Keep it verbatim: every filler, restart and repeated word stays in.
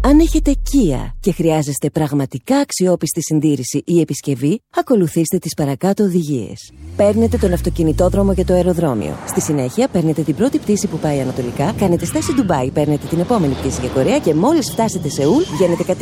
Αν έχετε Kia και χρειάζεστε πραγματικά αξιόπιστη συντήρηση ή επισκευή, ακολουθήστε τις παρακάτω οδηγίες. Παίρνετε τον αυτοκινητόδρομο για το αεροδρόμιο. Στη συνέχεια, παίρνετε την πρώτη πτήση που πάει ανατολικά, κάνετε στάση Ντουμπάι, παίρνετε την επόμενη πτήση για Κορέα και μόλις φτάσετε Σεούλ, βγαίνετε κατευθείαν